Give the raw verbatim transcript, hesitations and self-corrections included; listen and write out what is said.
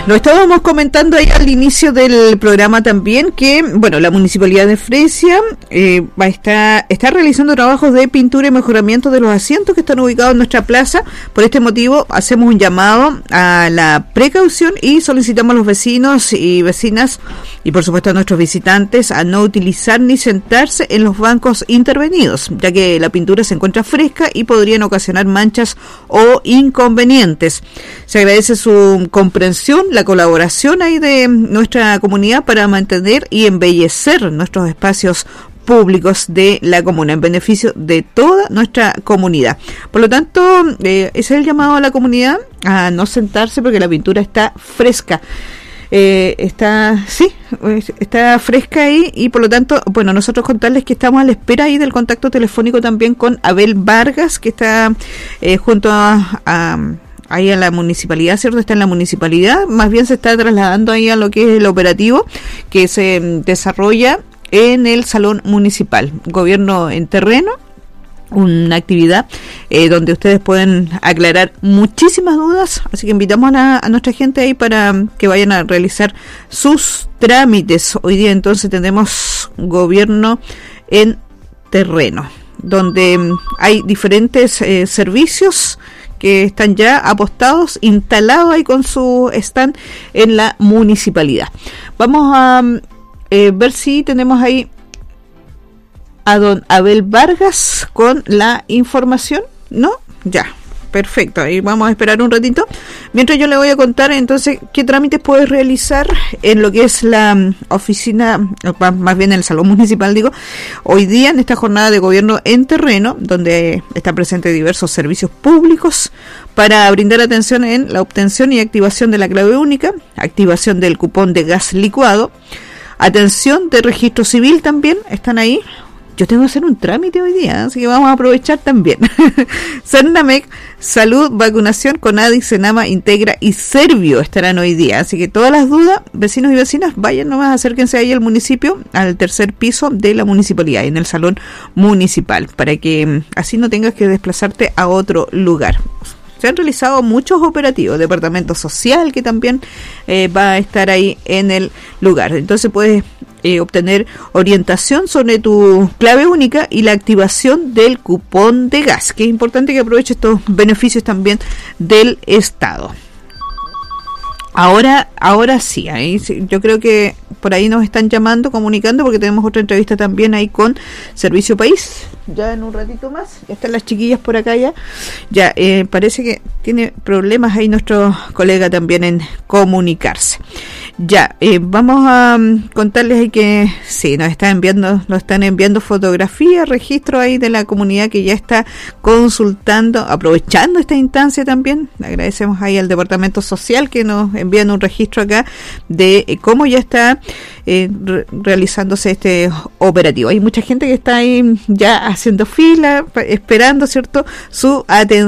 Lo estábamos comentando ahí al inicio del programa también que, bueno, la Municipalidad de Fresia eh, va a estar, está realizando trabajos de pintura y mejoramiento de los asientos que están ubicados en nuestra plaza. Por este motivo hacemos un llamado a la precaución y solicitamos a los vecinos y vecinas y por supuesto a nuestros visitantes a no utilizar ni sentarse en los bancos intervenidos, ya que la pintura se encuentra fresca y podrían ocasionar manchas o inconvenientes. Se agradece su comprensión, la colaboración ahí de nuestra comunidad para mantener y embellecer nuestros espacios públicos de la comuna en beneficio de toda nuestra comunidad. Por lo tanto, eh, ese es el llamado a la comunidad a no sentarse porque la pintura está fresca. Eh, está, sí, está fresca ahí y por lo tanto, bueno, nosotros contarles que estamos a la espera ahí del contacto telefónico también con Abel Vargas, que está eh, junto a, a ahí a la municipalidad, ¿cierto? Está en la municipalidad, más bien se está trasladando ahí a lo que es el operativo que se desarrolla en el salón municipal, gobierno en terreno, una actividad eh, donde ustedes pueden aclarar muchísimas dudas, así que invitamos a, la, a nuestra gente ahí para que vayan a realizar sus trámites. Hoy día entonces tenemos gobierno en terreno, donde hay diferentes eh, servicios que están ya apostados, instalados ahí con su stand en la municipalidad. Vamos a eh, ver si tenemos ahí a don Abel Vargas con la información, ¿no? Ya, perfecto, ahí vamos a esperar un ratito. Mientras yo le voy a contar entonces qué trámites puedes realizar en lo que es la oficina, más bien en el salón municipal, digo, hoy día en esta jornada de gobierno en terreno, donde están presentes diversos servicios públicos para brindar atención en la obtención y activación de la clave única, activación del cupón de gas licuado, atención de registro civil también, están ahí. Yo tengo que hacer un trámite hoy día, así que vamos a aprovechar también. Cernamec, Salud, Vacunación, Conadi, Senama, Integra y Servio estarán hoy día. Así que todas las dudas, vecinos y vecinas, vayan nomás, acérquense ahí al municipio, al tercer piso de la municipalidad, en el salón municipal, para que así no tengas que desplazarte a otro lugar. Se han realizado muchos operativos, departamento social que también eh, va a estar ahí en el lugar. Entonces puedes eh, obtener orientación sobre tu clave única y la activación del cupón de gas, que es importante que aproveches estos beneficios también del Estado. Ahora, ahora sí, ahí sí, yo creo que por ahí nos están llamando, comunicando, porque tenemos otra entrevista también ahí con Servicio País, ya en un ratito más. Ya están las chiquillas por acá ya. Ya, eh, parece que tiene problemas ahí nuestro colega también en comunicarse. Ya, eh, vamos a um, contarles ahí que sí, nos están enviando, nos están enviando fotografías, registros ahí de la comunidad que ya está consultando, aprovechando esta instancia también. Agradecemos ahí al Departamento Social que nos envían un registro acá de eh, cómo ya está eh, re- realizándose este operativo. Hay mucha gente que está ahí ya haciendo fila, esperando, ¿cierto?, su atención